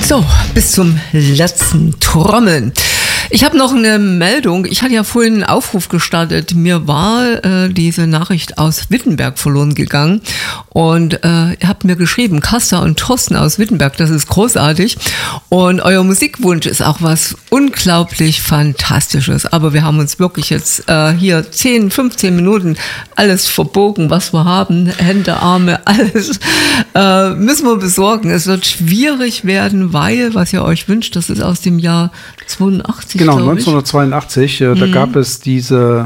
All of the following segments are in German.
So, bis zum letzten Trommeln. Ich habe noch eine Meldung. Ich hatte ja vorhin einen Aufruf gestartet. Mir war diese Nachricht aus Wittenberg verloren gegangen. Und ihr habt mir geschrieben, Kasta und Thorsten aus Wittenberg, das ist großartig. Und euer Musikwunsch ist auch was unglaublich Fantastisches. Aber wir haben uns wirklich jetzt hier 10, 15 Minuten alles verbogen, was wir haben. Hände, Arme, alles müssen wir besorgen. Es wird schwierig werden, weil, was ihr euch wünscht, das ist aus dem Jahr 82. Genau, 1982, da gab es diese,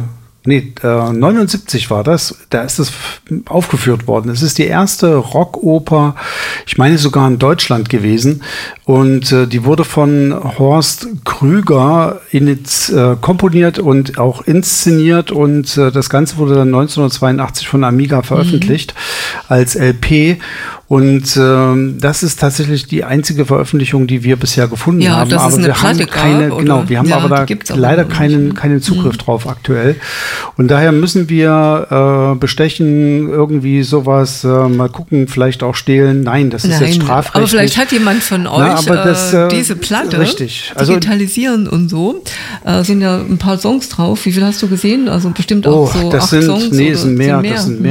79 war das, da ist es aufgeführt worden. Es ist die erste Rockoper, ich meine sogar in Deutschland gewesen, und die wurde von Horst Krüger komponiert und auch inszeniert, und das Ganze wurde dann 1982 von Amiga veröffentlicht als LP. Und das ist tatsächlich die einzige Veröffentlichung, die wir bisher gefunden haben. Das ist aber wir haben keine, wir haben aber da leider keinen Zugriff drauf aktuell. Und daher müssen wir bestechen, irgendwie sowas, mal gucken, vielleicht auch stehlen. Nein, das ist jetzt strafrechtlich. Aber vielleicht hat jemand von euch diese Platte digitalisieren und so. Sind ja ein paar Songs drauf. Wie viel hast du gesehen? Also bestimmt auch so 8 Songs? Nee, das sind mehr.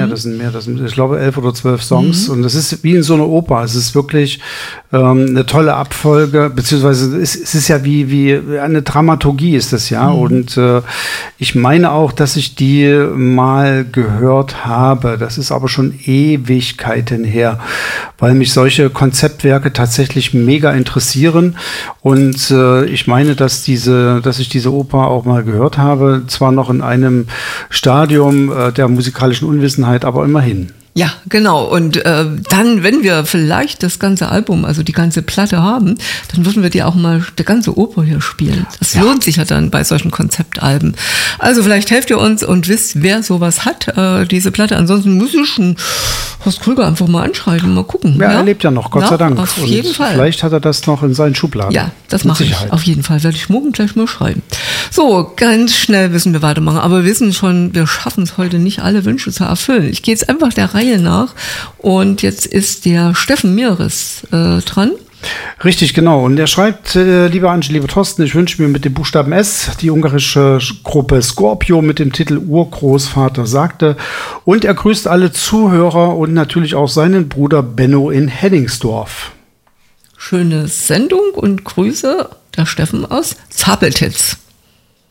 Ich glaube 11 oder 12 Songs. Und das ist wie in so einer Oper. Es ist wirklich eine tolle Abfolge, beziehungsweise es ist ja wie eine Dramaturgie ist das ja. Und ich meine auch, dass ich die mal gehört habe. Das ist aber schon Ewigkeiten her, weil mich solche Konzeptwerke tatsächlich mega interessieren. Und ich meine, dass ich diese Oper auch mal gehört habe, zwar noch in einem Stadium der musikalischen Unwissenheit, aber immerhin. Ja, genau. Und dann, wenn wir vielleicht das ganze Album, also die ganze Platte haben, dann würden wir dir auch mal die ganze Oper hier spielen. Das lohnt sich ja dann bei solchen Konzeptalben. Also vielleicht helft ihr uns und wisst, wer sowas hat, diese Platte. Ansonsten muss ich schon Horst Krüger einfach mal anschreiben, mal gucken. Ja, er lebt ja noch, Gott sei Dank. Auf jeden Fall. Vielleicht hat er das noch in seinen Schubladen. Ja, das mache ich. Auf jeden Fall werde ich morgen gleich mal schreiben. So, ganz schnell müssen wir weitermachen. Aber wir wissen schon, wir schaffen es heute nicht, alle Wünsche zu erfüllen. Ich gehe jetzt einfach der Reihe nach. Und jetzt ist der Steffen Mieres dran. Richtig, genau. Und er schreibt, lieber Ange, lieber Thorsten, ich wünsche mir mit dem Buchstaben S die ungarische Gruppe Scorpio mit dem Titel Urgroßvater sagte. Und er grüßt alle Zuhörer und natürlich auch seinen Bruder Benno in Henningsdorf. Schöne Sendung und Grüße, der Steffen aus Zapeltitz.